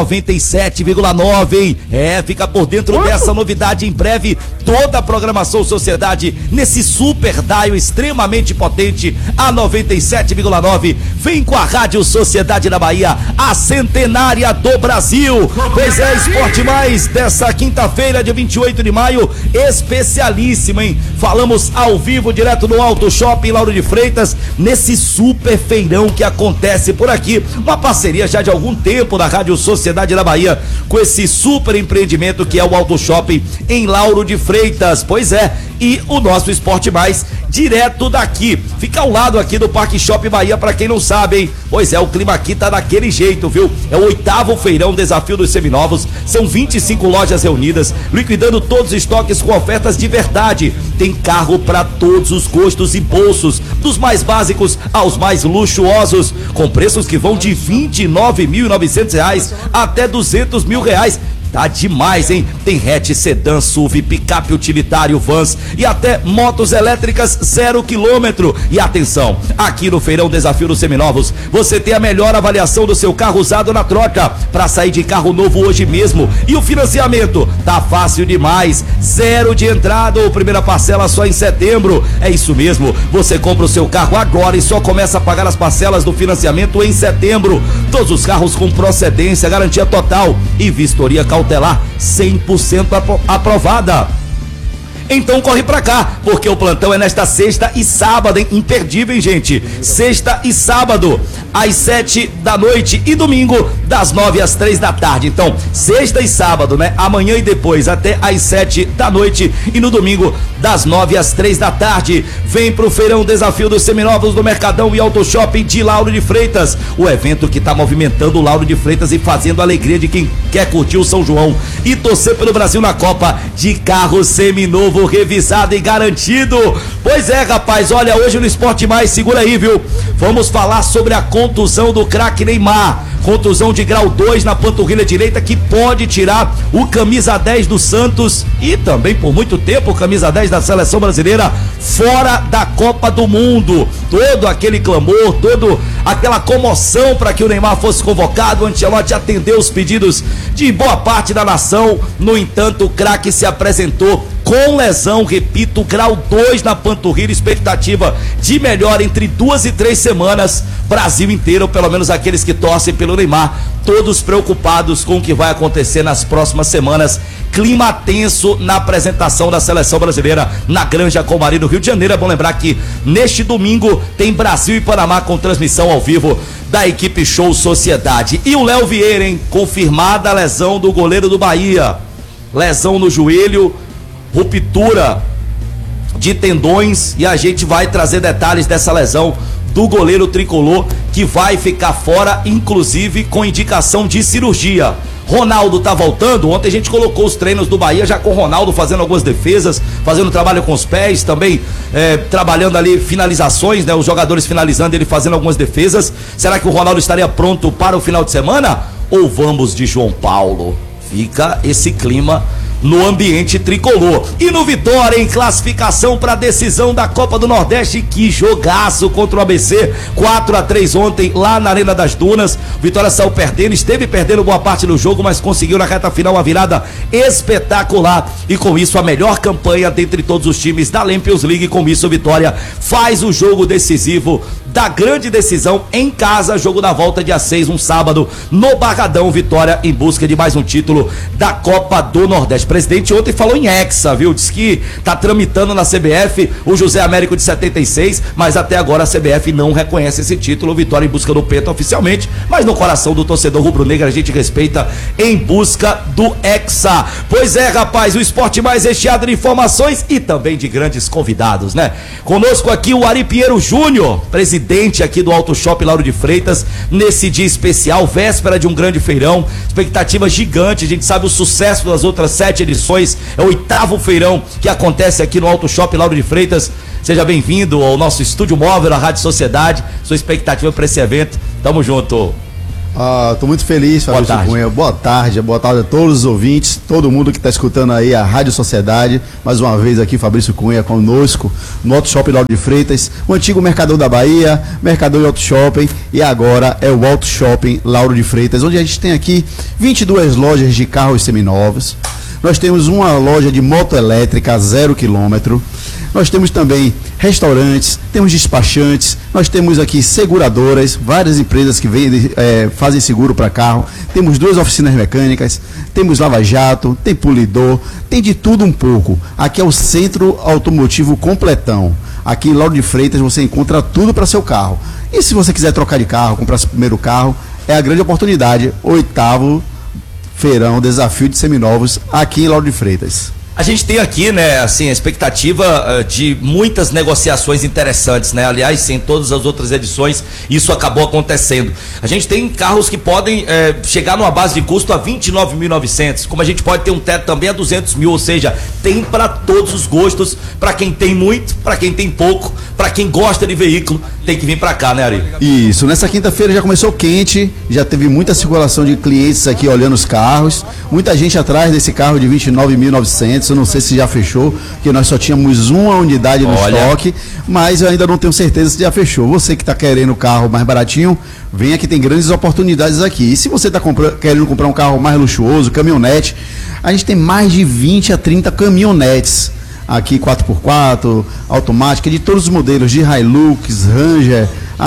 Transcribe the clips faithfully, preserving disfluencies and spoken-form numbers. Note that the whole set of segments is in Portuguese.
noventa e sete vírgula nove, hein? É, fica por dentro Quanto? dessa novidade em breve. Toda a programação Sociedade nesse super dial extremamente potente, a noventa e sete vírgula nove. Vem com a Rádio Sociedade da Bahia, a centenária do Brasil. Pois é, Esporte Mais dessa quinta-feira, dia vinte e oito de maio, especialíssima, hein? Falamos ao vivo, direto no Auto Shopping Lauro de Freitas, nesse super feirão que acontece por aqui. Uma parceria já de algum tempo da Rádio Sociedade da Bahia com esse super empreendimento que é o Auto Shopping em Lauro de Freitas. Pois é, e o nosso Esporte Mais direto daqui, fica ao lado aqui do Parque Shopping Bahia, pra quem não sabe, hein? Pois é, o clima aqui tá daquele jeito, viu? É o oitavo feirão Desafio dos Seminovos, são vinte e cinco lojas reunidas, liquidando todos os estoques com ofertas de verdade. Tem carro para todos os gostos e bolsos, dos mais básicos aos mais luxuosos, com preços que vão de vinte e nove mil e novecentos reais até duzentos mil reais. Tá demais, hein? Tem hatch, sedã, S U V, picape utilitário, vans e até motos elétricas zero quilômetro. E atenção, aqui no Feirão Desafio dos Seminovos, você tem a melhor avaliação do seu carro usado na troca, para sair de carro novo hoje mesmo. E o financiamento tá fácil demais, zero de entrada ou primeira parcela só em setembro. É isso mesmo, você compra o seu carro agora e só começa a pagar as parcelas do financiamento em setembro. Todos os carros com procedência, garantia total e vistoria cautelar cem por cento aprovada. Então corre pra cá, porque o plantão é nesta sexta e sábado, hein? Imperdível, hein, gente? Sexta e sábado, às sete da noite e domingo, das nove às três da tarde. Então, sexta e sábado, né? Amanhã e depois, até às sete da noite e no domingo, das nove às três da tarde. Vem pro Feirão Desafio dos Seminovos do Mercadão e Auto Shopping de Lauro de Freitas. O evento que tá movimentando o Lauro de Freitas e fazendo a alegria de quem quer curtir o São João e torcer pelo Brasil na Copa, de carro seminovo, revisado e garantido. Pois é, rapaz, olha, hoje no Esporte Mais, segura aí, viu? Vamos falar sobre a contusão do craque Neymar. Contusão de grau dois na panturrilha direita que pode tirar o camisa dez do Santos e também por muito tempo o camisa dez da seleção brasileira fora da Copa do Mundo. Todo aquele clamor, toda aquela comoção para que o Neymar fosse convocado. O Ancelotti atendeu os pedidos de boa parte da nação. No entanto, o craque se apresentou com lesão, repito, grau dois na panturrilha, expectativa de melhora entre duas e três semanas. Brasil inteiro, pelo menos aqueles que torcem pelo Neymar, todos preocupados com o que vai acontecer nas próximas semanas. Clima tenso na apresentação da seleção brasileira na Granja Comari, no Rio de Janeiro. É bom lembrar que neste domingo tem Brasil e Panamá com transmissão ao vivo da equipe Show Sociedade. E o Léo Vieira, hein? Confirmada a lesão do goleiro do Bahia. Lesão no joelho, ruptura de tendões, e a gente vai trazer detalhes dessa lesão do goleiro tricolor, que vai ficar fora, inclusive com indicação de cirurgia. Ronaldo tá voltando. Ontem a gente colocou os treinos do Bahia já com o Ronaldo fazendo algumas defesas, fazendo trabalho com os pés, também é, trabalhando ali finalizações, né? Os jogadores finalizando, ele fazendo algumas defesas. Será que o Ronaldo estaria pronto para o final de semana? Ou vamos de João Paulo? Fica esse clima no ambiente tricolor. E no Vitória, em classificação para a decisão da Copa do Nordeste, que jogaço contra o A B C, quatro a três ontem lá na Arena das Dunas. Vitória saiu perdendo, esteve perdendo boa parte do jogo, mas conseguiu na reta final uma virada espetacular, e com isso a melhor campanha dentre todos os times da Lampions League. Com isso, Vitória faz o jogo decisivo da grande decisão em casa, jogo da volta dia seis, um sábado, no Barradão. Vitória em busca de mais um título da Copa do Nordeste. O presidente ontem falou em hexa, viu? Diz que tá tramitando na C B F o José Américo de setenta e seis, mas até agora a C B F não reconhece esse título. Vitória em busca do Penta oficialmente, mas no coração do torcedor rubro-negro a gente respeita, em busca do hexa. Pois é, rapaz, o Esporte Mais recheado de informações e também de grandes convidados, né? Conosco aqui o Ari Pinheiro Júnior, presidente aqui do Auto Shopping Lauro de Freitas, nesse dia especial, véspera de um grande feirão, expectativa gigante. A gente sabe o sucesso das outras sete edições, é o oitavo feirão que acontece aqui no Auto Shopping Lauro de Freitas. Seja bem-vindo ao nosso estúdio móvel, a Rádio Sociedade. Sua expectativa para esse evento? Tamo junto. Ah, tô muito feliz, Fabrício Cunha. Boa tarde, boa tarde a todos os ouvintes, todo mundo que está escutando aí a Rádio Sociedade. Mais uma vez aqui, Fabrício Cunha conosco no Auto Shopping Lauro de Freitas, o antigo Mercadão da Bahia, Mercadão e Auto Shopping, e agora é o Auto Shopping Lauro de Freitas, onde a gente tem aqui vinte e duas lojas de carros seminovos. Nós temos uma loja de moto elétrica zero quilômetro. Nós temos também restaurantes, temos despachantes, nós temos aqui seguradoras, várias empresas que vendem, é, fazem seguro para carro. Temos duas oficinas mecânicas, temos lava-jato, tem polidor, tem de tudo um pouco. Aqui é o Centro Automotivo completão. Aqui em Lauro de Freitas você encontra tudo para seu carro. E se você quiser trocar de carro, comprar seu primeiro carro, é a grande oportunidade. Oitavo Feirão Desafio de Seminovos aqui em Lauro de Freitas. A gente tem aqui, né, assim, a expectativa uh, de muitas negociações interessantes, né? Aliás, em todas as outras edições, isso acabou acontecendo. A gente tem carros que podem eh, chegar numa base de custo a vinte e nove mil e novecentos, como a gente pode ter um teto também a duzentos mil, ou seja, tem para todos os gostos, para quem tem muito, para quem tem pouco, para quem gosta de veículo, tem que vir para cá, né, Ari? Isso, nessa quinta-feira já começou quente, já teve muita circulação de clientes aqui olhando os carros, muita gente atrás desse carro de vinte e nove mil e novecentos. Eu não sei se já fechou, porque nós só tínhamos uma unidade no Olha. estoque, mas eu ainda não tenho certeza se já fechou. Você que está querendo o carro mais baratinho, venha que tem grandes oportunidades aqui. E se você está querendo comprar um carro mais luxuoso, caminhonete, a gente tem mais de vinte a trinta caminhonetes aqui, quatro por quatro, automática, de todos os modelos, de Hilux, Ranger,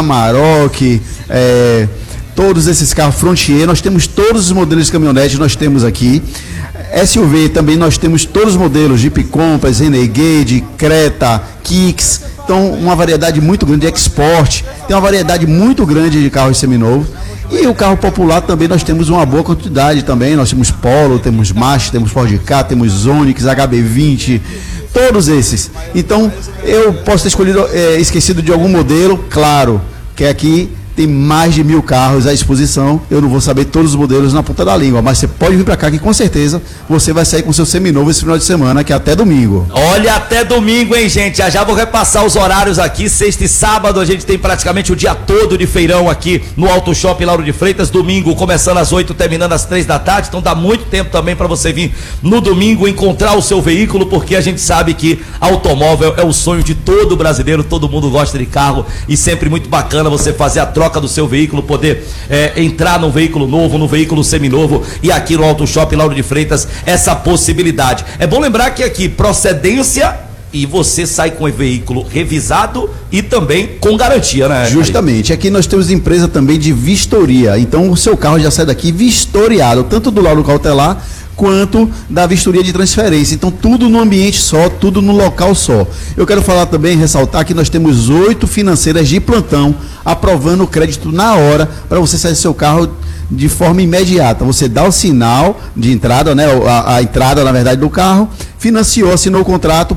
Amarok, é, todos esses carros Frontier. Nós temos todos os modelos de caminhonete, nós temos aqui. S U V também nós temos todos os modelos, Jeep Compass, Renegade, Creta, Kicks. Então, uma variedade muito grande de Export. Tem uma variedade muito grande de carros seminovos. E o carro popular também nós temos uma boa quantidade também. Nós temos Polo, temos March, temos Ford Ka, temos Onix, H B vinte, todos esses. Então, eu posso ter escolhido, é, esquecido de algum modelo, claro, que aqui tem mais de mil carros à exposição. Eu não vou saber todos os modelos na ponta da língua, mas você pode vir para cá que com certeza você vai sair com seu seminovo esse final de semana, que é até domingo. Olha, até domingo, hein, gente? Já já vou repassar os horários aqui. Sexta e sábado a gente tem praticamente o dia todo de feirão aqui no Auto Shopping Lauro de Freitas. Domingo começando às oito, terminando às três da tarde. Então dá muito tempo também para você vir no domingo encontrar o seu veículo, porque a gente sabe que automóvel é o sonho de todo brasileiro. Todo mundo gosta de carro e sempre muito bacana você fazer a troca do seu veículo, poder é, entrar num veículo novo, num veículo seminovo, e aqui no Auto Shopping Lauro de Freitas essa possibilidade. É bom lembrar que aqui procedência e você sai com o veículo revisado e também com garantia, né? Justamente, aqui nós temos empresa também de vistoria, então o seu carro já sai daqui vistoriado, tanto do laudo cautelar quanto da vistoria de transferência. Então tudo no ambiente só, tudo no local só. Eu quero falar também, ressaltar que nós temos oito financeiras de plantão aprovando o crédito na hora para você sair do seu carro de forma imediata. Você dá o sinal de entrada, né, a, a entrada na verdade do carro, financiou, assinou o contrato,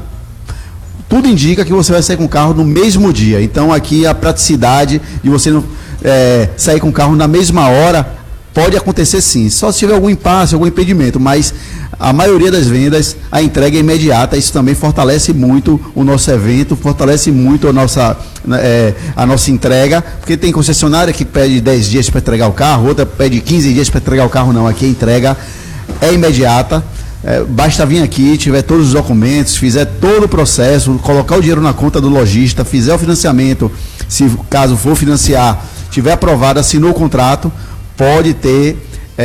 tudo indica que você vai sair com o carro no mesmo dia. Então aqui a praticidade de você não, é, sair com o carro na mesma hora pode acontecer sim, só se tiver algum impasse, algum impedimento, mas a maioria das vendas, a entrega é imediata. Isso também fortalece muito o nosso evento, fortalece muito a nossa, é, a nossa entrega, porque tem concessionária que pede dez dias para entregar o carro, outra pede quinze dias para entregar o carro. Não, aqui a entrega é imediata. É, basta vir aqui, tiver todos os documentos, fizer todo o processo, colocar o dinheiro na conta do lojista, fizer o financiamento, se caso for financiar, tiver aprovado, assinou o contrato, pode ter,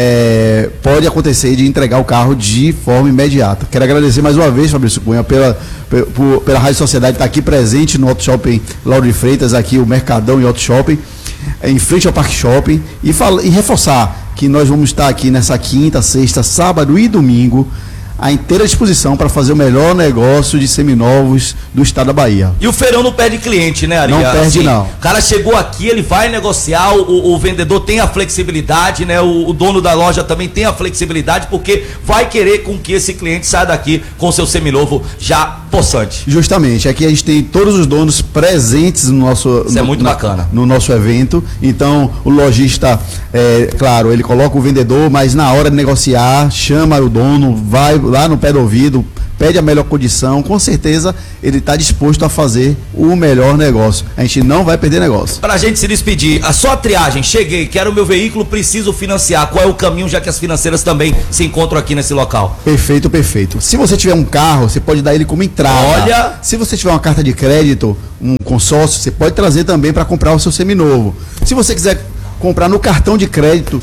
é, pode acontecer de entregar o carro de forma imediata. Quero agradecer mais uma vez, Fabrício Cunha, pela, pela, pela Rádio Sociedade estar aqui presente no Auto Shopping Lauro de Freitas, aqui o Mercadão e Auto Shopping, em frente ao Parque Shopping, e, fala, e reforçar que nós vamos estar aqui nessa quinta, sexta, sábado e domingo à inteira disposição para fazer o melhor negócio de seminovos do estado da Bahia. E o feirão não perde cliente, né, Ari? Não perde, assim, não. O cara chegou aqui, ele vai negociar, o, o vendedor tem a flexibilidade, né? O, o dono da loja também tem a flexibilidade, porque vai querer com que esse cliente saia daqui com seu seminovo já possante. Justamente, aqui a gente tem todos os donos presentes no nosso, Isso no, é muito na, bacana. no nosso evento. Então o lojista, é, claro, ele coloca o vendedor, mas na hora de negociar, chama o dono, vai lá no pé do ouvido, pede a melhor condição, com certeza ele está disposto a fazer o melhor negócio. A gente não vai perder negócio. Pra gente se despedir, a sua triagem, cheguei, quero o meu veículo, preciso financiar. Qual é o caminho, já que as financeiras também se encontram aqui nesse local? Perfeito, perfeito. Se você tiver um carro, você pode dar ele como entrada. Olha! Se você tiver uma carta de crédito, um consórcio, você pode trazer também para comprar o seu seminovo. Se você quiser comprar no cartão de crédito,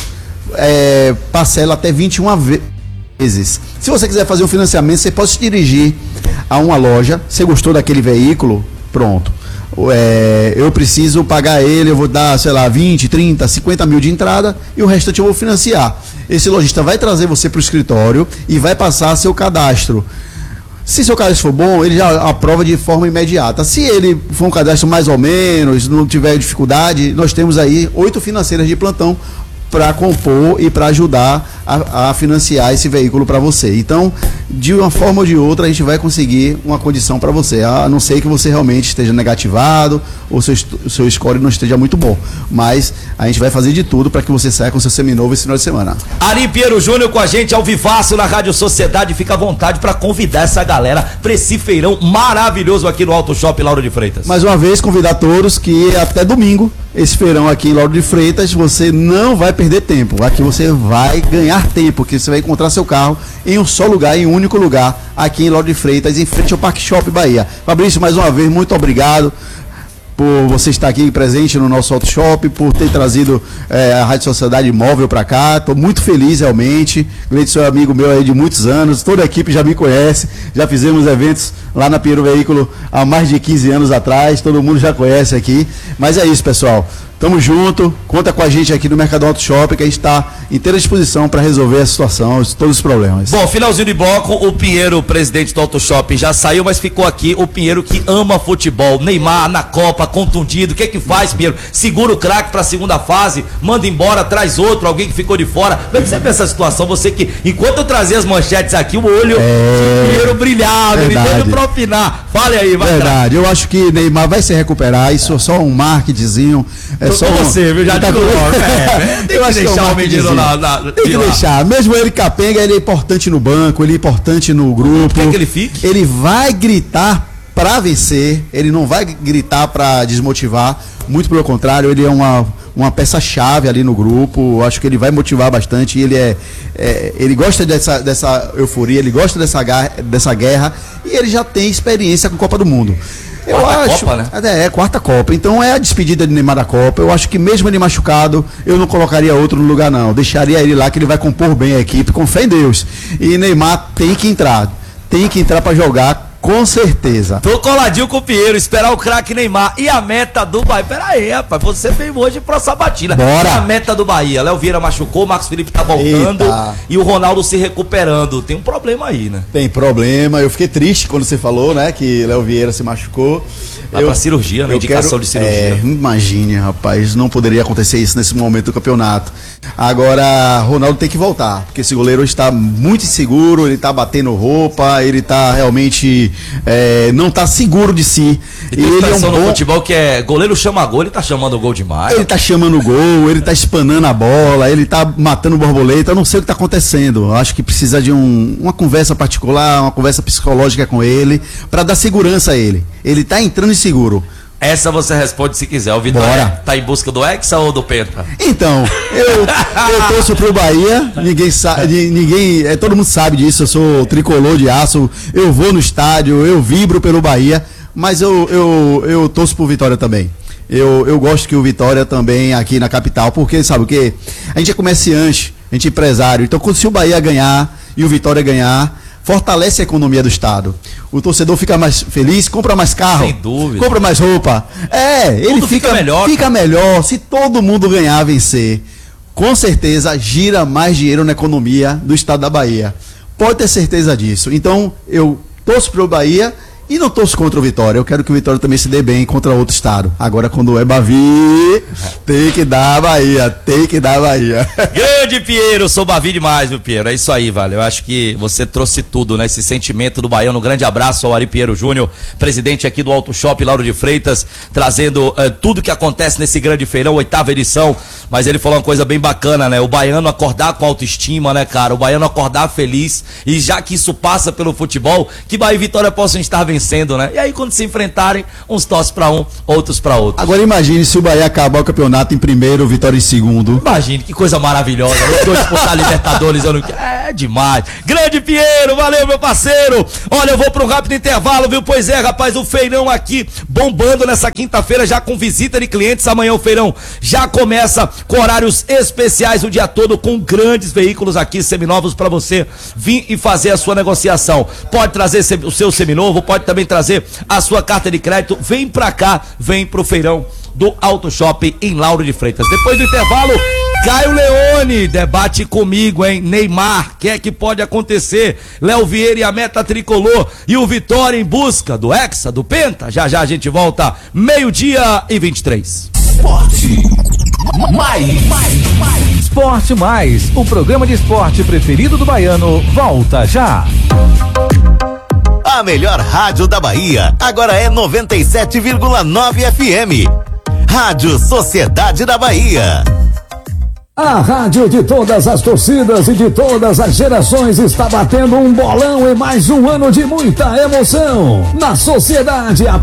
é, parcela até vinte e uma vezes. Se você quiser fazer um financiamento, você pode se dirigir a uma loja. Você gostou daquele veículo? Pronto. É, eu preciso pagar ele, eu vou dar, sei lá, vinte, trinta, cinquenta mil de entrada e o restante eu vou financiar. Esse lojista vai trazer você para o escritório e vai passar seu cadastro. Se seu cadastro for bom, ele já aprova de forma imediata. Se ele for um cadastro mais ou menos, não tiver dificuldade, nós temos aí oito financeiras de plantão para compor e para ajudar a, a financiar esse veículo para você. Então, de uma forma ou de outra, a gente vai conseguir uma condição para você, a não ser que você realmente esteja negativado ou seu, seu score não esteja muito bom. Mas a gente vai fazer de tudo para que você saia com seu seminovo esse final de semana. Ari Pinheiro Júnior com a gente ao vivaço na Rádio Sociedade. Fica à vontade para convidar essa galera para esse feirão maravilhoso aqui no Auto Shopping Lauro de Freitas. Mais uma vez, convidar todos que até domingo, esse feirão aqui em Lauro de Freitas, você não vai perder tempo. Aqui você vai ganhar tempo, porque você vai encontrar seu carro em um só lugar, em um único lugar, aqui em Lauro de Freitas, em frente ao Parque Shopping Bahia. Fabrício, mais uma vez, muito obrigado por você estar aqui presente no nosso Auto Shop, por ter trazido é, a Rádio Sociedade Móvel para cá. Estou muito feliz realmente. Gleidson é amigo meu aí de muitos anos, toda a equipe já me conhece, já fizemos eventos lá na Pinheiro Veículo há mais de quinze anos atrás, todo mundo já conhece aqui. Mas é isso, pessoal. Tamo junto, conta com a gente aqui no Mercadão Auto Shopping, que a gente está inteira disposição para resolver a situação, todos os problemas. Bom, finalzinho de bloco, o Pinheiro, presidente do Auto Shopping, já saiu, mas ficou aqui o Pinheiro que ama futebol. Neymar na Copa, contundido, o que é que faz, Pinheiro? Segura o craque para a segunda fase, manda embora, traz outro, alguém que ficou de fora. Como é que você vê essa situação? Você que, enquanto eu trazia as manchetes aqui, o olho é... do Pinheiro brilhava, ele teve para opinar. Fale aí, vai. Verdade, eu acho que Neymar vai se recuperar, isso é só um marketingzinho. É só um... você, viu? Já tá digo logo. É, tem eu que acho deixar que é um o menino na, na, Tem que deixar. Mesmo ele capenga, ele é importante no banco, ele é importante no grupo. Quer que ele fique? Ele vai gritar para vencer, ele não vai gritar para desmotivar. Muito pelo contrário, ele é uma, uma peça-chave ali no grupo. Acho que ele vai motivar bastante. Ele é, é ele gosta dessa, dessa euforia, ele gosta dessa, dessa guerra e ele já tem experiência com a Copa do Mundo. Eu quarta acho, Copa, né? É, é, quarta Copa. Então é a despedida de Neymar da Copa. Eu acho que mesmo ele machucado, eu não colocaria outro no lugar, não. Deixaria ele lá, que ele vai compor bem a equipe, com fé em Deus. E Neymar tem que entrar. Tem que entrar para jogar, com certeza. Tô coladinho com o Pinheiro, esperar o craque Neymar. E a meta do Bahia? Pera aí, rapaz, você veio hoje pra Sabatina. Bora. E a meta do Bahia? Léo Vieira machucou, o Marcos Felipe tá voltando. Eita. E o Ronaldo se recuperando. Tem um problema aí, né? Tem problema. Eu fiquei triste quando você falou, né, que Léo Vieira se machucou. Vai eu, pra cirurgia, né? Indicação quero, de cirurgia. É, imagine, rapaz, não poderia acontecer isso nesse momento do campeonato. Agora, Ronaldo tem que voltar, porque esse goleiro está muito inseguro, ele está batendo roupa, ele está realmente, é, não está seguro de si. E tem ele é um bom... no futebol que é goleiro chama gol, ele tá chamando o gol demais. Ele tá chamando o gol, ele tá espanando a bola, ele tá matando borboleta, eu não sei o que tá acontecendo. Eu acho que precisa de um, uma conversa particular, uma conversa psicológica com ele, para dar segurança a ele. Ele tá entrando inseguro. Essa você responde se quiser. O Vitória Bora. Tá em busca do Hexa ou do Penta? Então, eu, eu torço pro Bahia, ninguém sabe, ninguém, é, todo mundo sabe disso, eu sou tricolor de aço, eu vou no estádio, eu vibro pelo Bahia, mas eu, eu, eu torço pro Vitória também. Eu, eu gosto que o Vitória também aqui na capital, porque sabe o quê? A gente é comerciante, a gente é empresário, então quando se o Bahia ganhar e o Vitória ganhar, fortalece a economia do estado. O torcedor fica mais feliz, compra mais carro, sem dúvida, compra mais roupa. É, ele Tudo fica, fica melhor. Fica melhor. Se todo mundo ganhar, vencer, com certeza gira mais dinheiro na economia do estado da Bahia. Pode ter certeza disso. Então, eu torço pro Bahia E não torço contra o Vitória, eu quero que o Vitória também se dê bem contra outro estado. Agora, quando é Bavi, tem que dar a Bahia, tem que dar a Bahia. Grande Piero, sou Bavi demais, viu, Piero? É isso aí, vale. Eu acho que você trouxe tudo, né? Esse sentimento do baiano. Um grande abraço ao Ari Piero Júnior, presidente aqui do Auto Shop Lauro de Freitas, trazendo uh, tudo que acontece nesse grande feirão, oitava edição. Mas ele falou uma coisa bem bacana, né? O baiano acordar com autoestima, né, cara? O baiano acordar feliz. E já que isso passa pelo futebol, que Bahia e Vitória possam estar vencendo, né? E aí quando se enfrentarem, uns torcem pra um, outros pra outro. Agora imagine se o Bahia acabar o campeonato em primeiro, Vitória em segundo. Imagine, que coisa maravilhosa. Os dois disputar a Libertadores ano que... É demais. Grande Piero, valeu, meu parceiro. Olha, eu vou para um rápido intervalo, viu? Pois é, rapaz, o feirão aqui bombando nessa quinta-feira, já com visita de clientes. Amanhã o feirão já começa com horários especiais o dia todo, com grandes veículos aqui, seminovos, para você vir e fazer a sua negociação. Pode trazer o seu seminovo, pode também trazer a sua carta de crédito. Vem pra cá, vem pro feirão do Auto Shop em Lauro de Freitas. Depois do intervalo, Caio Leone debate comigo, hein? Neymar, o que é que pode acontecer? Léo Vieira e a meta tricolor, e o Vitória em busca do Hexa, do Penta. Já já a gente volta, meio-dia e vinte e três. Esporte Mais. mais, mais. Esporte Mais, o programa de esporte preferido do baiano, volta já. A melhor rádio da Bahia agora é noventa e sete vírgula nove F M. Rádio Sociedade da Bahia. A rádio de todas as torcidas e de todas as gerações está batendo um bolão e mais um ano de muita emoção. Na Sociedade, a